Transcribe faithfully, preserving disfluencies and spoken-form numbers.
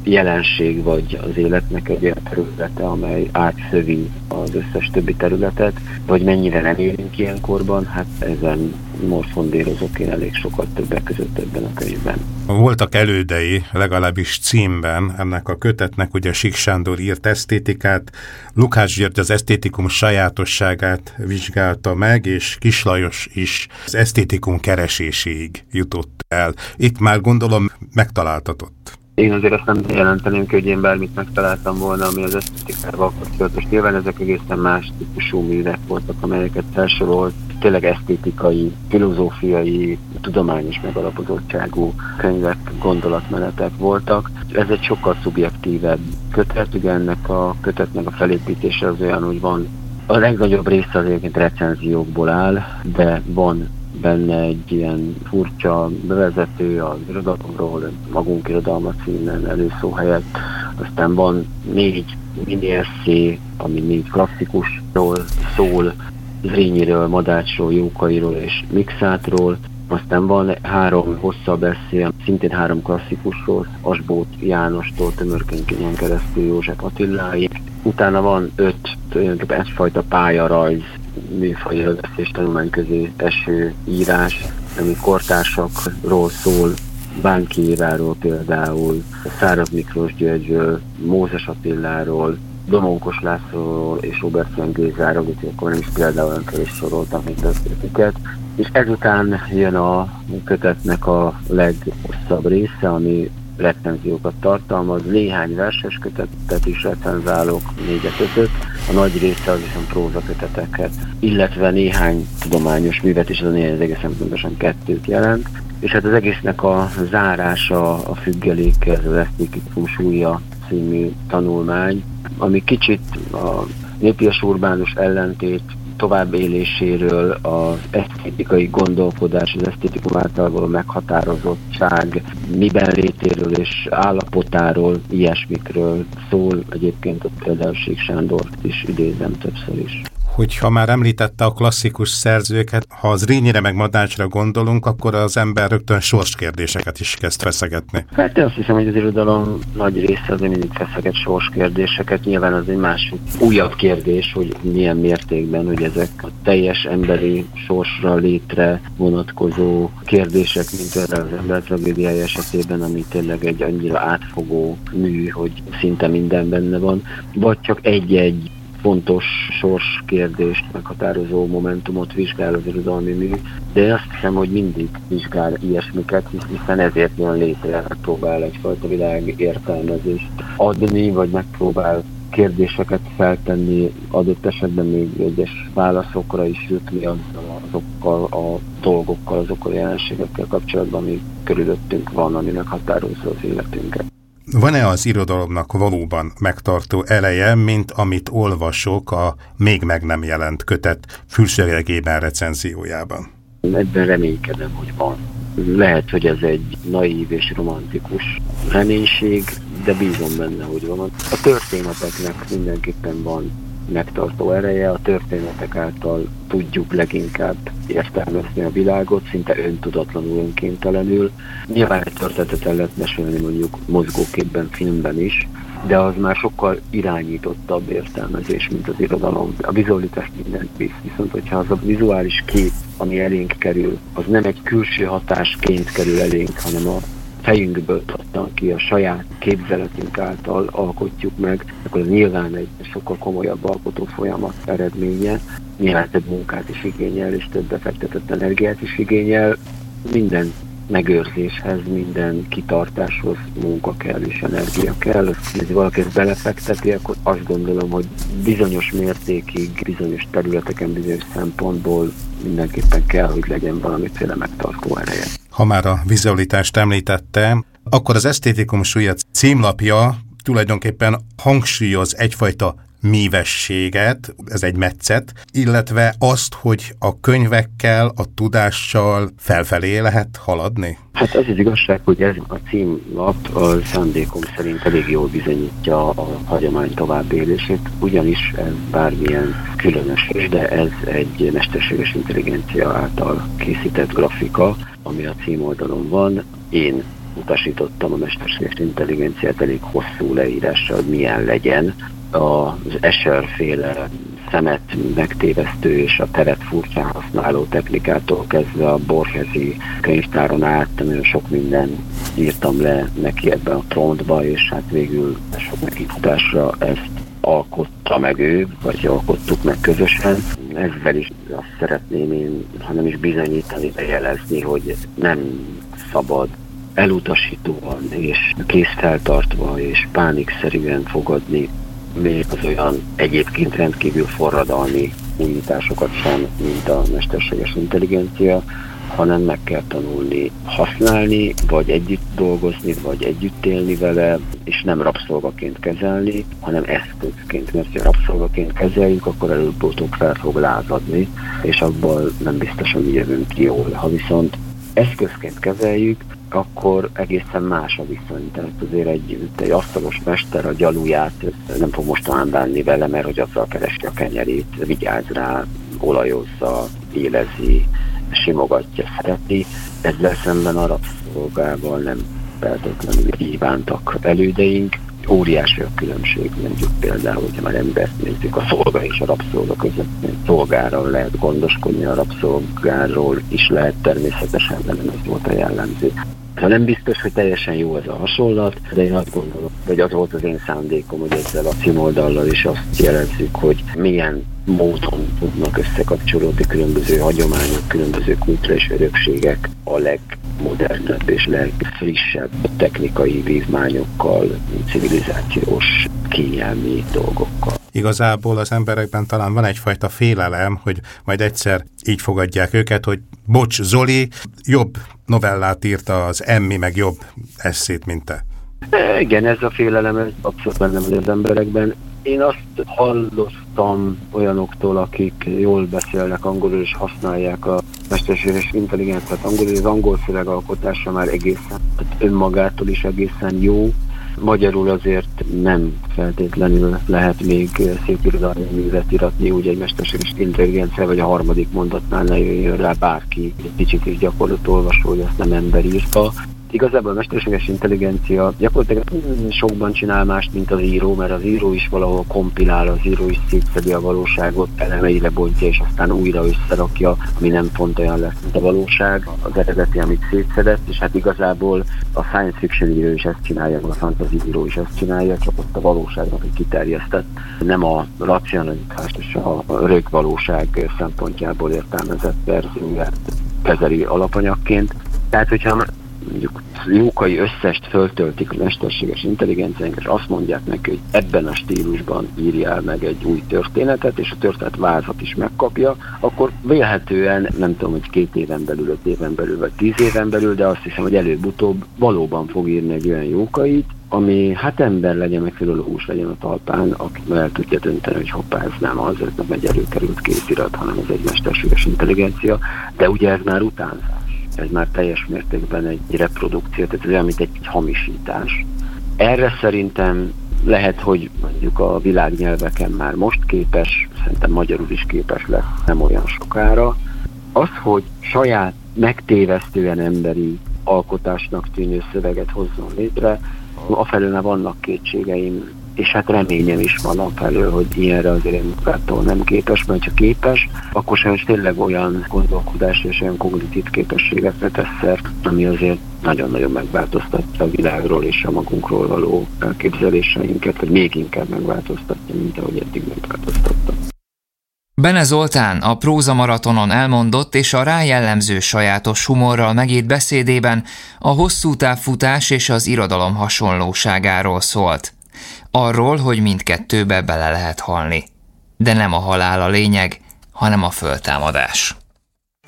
jelenség, vagy az életnek egy olyan területe, amely átszövi az összes többi területet, vagy mennyire nem élünk ilyenkorban, hát ezen morfondérozok én elég sokat többek között ebben a könyvben. Voltak elődei, legalábbis címben ennek a kötetnek, ugye Sík Sándor írt esztétikát, Lukács György az esztétikum sajátosságát vizsgálta meg, és Kiss Lajos is az esztétikum kereséséig jutott el. Itt már gondolom megtaláltatott. Én azért azt nem jelenteném ki, hogy én bármit megtaláltam volna, ami az esztétikával kapcsolatos. Nyilván ezek egészen más típusú művek voltak, amelyeket felsorolt. Tényleg esztétikai, filozófiai, tudományos megalapozottságú könyvek, gondolatmenetek voltak. Ez egy sokkal szubjektívebb kötet, ugye ennek a kötetnek a felépítése az olyan, hogy van a legnagyobb része az egyébként recenziókból áll, de van benne egy ilyen furcsa bevezető az irodalomról, magunk irodalma címen előszó helyett. Aztán van négy mini esszé, ami négy klasszikusról szól, Zrínyiről, Madácsról, Jókairól és Mikszátról. Aztán van három hosszabb esszé, szintén három klasszikusról, Asbóth Jánostól Tömörkényen keresztül József Attiláig. Utána van öt tulajdonképpen egyfajta pályarajz, műfaj és tanulmány közé eső írás, ami kortársakról szól, Bánki Éváról például, Száraz Miklós Györgyről, Mózes Attiláról, Domonkos Lászlóról és Oberszent Gézáról, úgyhogy akkor nem is például olyan kevés soroltam, mint az őket. És ezután jön a kötetnek a leghosszabb része, ami recenziókat tartalmaz, néhány verses kötetet is recenzálok, négyet, ötöt, a nagy része az viszont próza köteteket, illetve néhány tudományos művet is, az a néhány az egészen pontosan kettőt jelent, és hát az egésznek a zárása, a függelék, ez az Esztétikum súlya című tanulmány, ami kicsit a népies urbánus ellentét továbbéléséről, az esztétikai gondolkodás, az esztétikum által való meghatározottság miben létéről és állapotáról, ilyesmikről szól. Egyébként ott például Sík Sándort is idézem többször is. Hogyha már említette a klasszikus szerzőket, ha az Zrínnyire meg Madácsra gondolunk, akkor az ember rögtön sorskérdéseket is kezd feszegetni. Hát azt hiszem, hogy az irodalom nagy része azért mindig feszeget sorskérdéseket. Nyilván az egy másik újabb kérdés, hogy milyen mértékben, hogy ezek a teljes emberi sorsra, létre vonatkozó kérdések, mint például az ember tragédiája esetében, ami tényleg egy annyira átfogó mű, hogy szinte minden benne van, vagy csak egy-egy fontos sorskérdést, meghatározó momentumot vizsgál az irodalmi mű, de azt hiszem, hogy mindig vizsgál ilyesmiket, hiszen ezért jön létre, megpróbál egyfajta világ értelmezést adni, vagy megpróbál kérdéseket feltenni, adott esetben még egyes válaszokra is jutni azokkal a dolgokkal, azokkal a jelenségekkel kapcsolatban, ami körülöttünk van, ami meghatározza az életünket. Van-e az irodalomnak valóban megtartó eleje, mint amit olvasok a még meg nem jelent kötet fülszövegében recenziójában? Ebben reménykedem, hogy van. Lehet, hogy ez egy naív és romantikus reménység, de bízom benne, hogy van. A történeteknek mindenképpen van megtartó ereje, a történetek által tudjuk leginkább értelmezni a világot, szinte öntudatlanul, önkéntelenül. Nyilván egy történetet el lehet mesélni mondjuk mozgóképben, filmben is, de az már sokkal irányítottabb értelmezés, mint az irodalom. A vizualitás mindent visz, viszont hogyha az a vizuális kép, ami elénk kerül, az nem egy külső hatásként kerül elénk, hanem a fejünkből adtam ki, a saját képzeletünk által alkotjuk meg, akkor ez nyilván egy sokkal komolyabb alkotó folyamat eredménye, nyilván több munkát is igényel, és több befektetett energiát is igényel. Minden megőrzéshez, minden kitartáshoz munka kell és energia kell. Ha valaki ezt belefekteti, akkor azt gondolom, hogy bizonyos mértékig, bizonyos területeken, bizonyos szempontból mindenképpen kell, hogy legyen valamiféle megtartó ereje. Ha már a vizualitást említette, akkor az Esztétikum súlya címlapja tulajdonképpen hangsúlyoz egyfajta mívességet, ez egy metszet, illetve azt, hogy a könyvekkel, a tudással felfelé lehet haladni? Hát az az igazság, hogy ez a címlap a szándékom szerint elég jól bizonyítja a hagyomány továbbélését, ugyanis ez bármilyen különös, de ez egy mesterséges intelligencia által készített grafika, ami a címoldalon van. Én utasítottam a mesterséges intelligenciát elég hosszú leírásra, hogy milyen legyen. Az Escher-féle szemet megtévesztő és a teret furcsán használó technikától kezdve a Borgesi könyvtáron át nagyon sok minden írtam le neki ebben a promptba, és hát végül sok megifutásra ezt alkotta meg ő, vagy alkottuk meg közösen. Ezzel is azt szeretném én, hanem is bizonyítani, de jelezni, hogy nem szabad elutasítóan és készfeltartva és pánikszerűen fogadni még az olyan egyébként rendkívül forradalmi újításokat sem, mint a mesterséges intelligencia, hanem meg kell tanulni használni, vagy együtt dolgozni, vagy együtt élni vele, és nem rabszolgaként kezelni, hanem eszközként, mert ha rabszolgaként kezeljük, akkor előbb-utóbb fel fog lázadni, és abból nem biztosan jövünk ki jól. Ha viszont eszközként kezeljük, akkor egészen más a viszony. Tehát azért egy, egy asztalos mester a gyaluját nem fog mostanában bánni vele, mert hogy azzal keresi a kenyerét, vigyáz rá, olajozza, élezi, simogatja, szereti. Ezzel szemben a rabszolgával nem feltétlenül így bántak elődeink. Óriási a különbség, mondjuk például, hogyha már embert nézzük, a szolga és a rabszolga között. Szolgáról lehet gondoskodni, a rabszolgáról is lehet természetesen, de nem ez volt a jellemző. Ha nem biztos, hogy teljesen jó ez a hasonlat, de én azt gondolom, hogy az volt az én szándékom, hogy ezzel a címoldallal is azt jelezzük, hogy milyen módon tudnak összekapcsolódni különböző hagyományok, különböző kultúra és örökségek a legmodernebb és legfrissebb technikai vívmányokkal, civilizációs, kényelmi dolgokkal. Igazából az emberekben talán van egyfajta félelem, hogy majd egyszer így fogadják őket, hogy bocs, Zoli jobb novellát írta az Emmi, meg jobb esszét, mint te. E, igen, ez a félelem ez abszolút benne van az emberekben. Én azt hallottam olyanoktól, akik jól beszélnek angolul és használják a mesterséges intelligenciát angolul, az angol szövegalkotása már egészen, tehát önmagától is egészen jó. Magyarul azért nem feltétlenül lehet még szép irodalmi művet iratni, úgy egy mesterséges intelligencia, vagy a harmadik mondatnál ne jöjjön rá bárki, egy kicsit is gyakorlott olvasó, hogy ezt nem ember írta. Igazából a mesterséges intelligencia gyakorlatilag sokban csinál mást, mint az író, mert az író is valahol kompilál, az író is szétszedi a valóságot, elemeire bontja, és aztán újra összerakja, ami nem pont olyan lesz, mint a valóság, az eredeti, amit szétszedett, és hát igazából a science fiction író is ezt csinálja, a fantasy író is ezt csinálja, csak ott a valóságnak egy kiterjesztett, nem a racionalitást és a rögvalóság szempontjából értelmezett verzióját kezeli alapanyagként. Tehát, hogyha mondjuk Jókai összest föltöltik a mesterséges intelligenciánk, és azt mondják neki, hogy ebben a stílusban írjál meg egy új történetet, és a történet vázat is megkapja, akkor vélhetően, nem tudom, hogy két éven belül, öt éven belül, vagy tíz éven belül, de azt hiszem, hogy előbb-utóbb valóban fog írni egy olyan Jókait, ami hát ember legyen, meg filológus legyen a talpán, aki el tudja dönteni, hogy hoppá, ez nem az, ez nem egy előkerült kézirat, hanem ez egy mesterséges intelligencia, de ugye ez már utánzás. Ez már teljes mértékben egy reprodukció, tehát ez olyan, mint egy hamisítás. Erre szerintem lehet, hogy mondjuk a világnyelveken már most képes, szerintem magyarul is képes lesz nem olyan sokára. Az, hogy saját megtévesztően emberi alkotásnak tűnő szöveget hozzon létre, afelől már vannak kétségeim, és hát reményem is van afelől, hogy ilyenre azért én munkától nem képes, mert ha képes, akkor sajnos tényleg olyan gondolkodás és olyan kognitív képességekre tesz szert, ami azért nagyon-nagyon megváltoztatja a világról és a magunkról való elképzeléseinket, vagy még inkább megváltoztatja, mint ahogy eddig megváltoztatta. Bene Zoltán a Próza Maratonon elmondott és a rá jellemző sajátos humorral megírt beszédében a hosszú távfutás és az irodalom hasonlóságáról szólt. Arról, hogy mindkettőbe bele lehet halni. De nem a halál a lényeg, hanem a föltámadás.